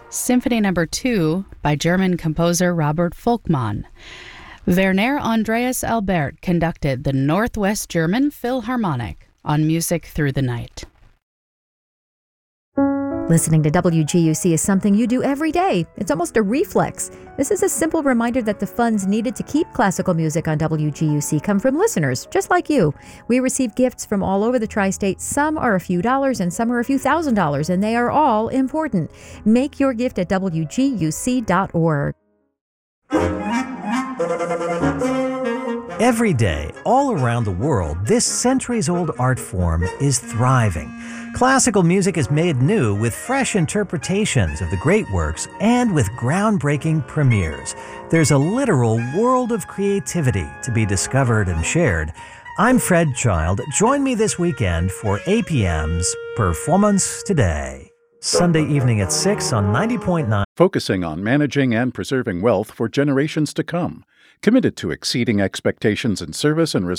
Symphony No. 2 by German composer Robert Volkmann. Werner Andreas Albert conducted the Northwest German Philharmonic on Music Through the Night. Listening to WGUC is something you do every day. It's almost a reflex. This is a simple reminder that the funds needed to keep classical music on WGUC come from listeners, just like you. We receive gifts from all over the tri-state. Some are a few dollars and some are a few $1,000s, and they are all important. Make your gift at WGUC.org. Every day, all around the world, this centuries-old art form is thriving. Classical music is made new with fresh interpretations of the great works and with groundbreaking premieres. There's a literal world of creativity to be discovered and shared. I'm Fred Child. Join me this weekend for APM's Performance Today. Sunday evening at 6 on 90.9. Focusing on managing and preserving wealth for generations to come. Committed to exceeding expectations in service and